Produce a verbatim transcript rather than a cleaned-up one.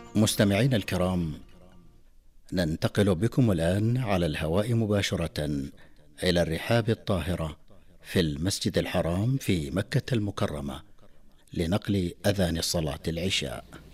مستمعين الكرام، ننتقل بكم الآن على الهواء مباشرة إلى الرحاب الطاهرة في المسجد الحرام في مكة المكرمة لنقل أذان الصلاة العشاء.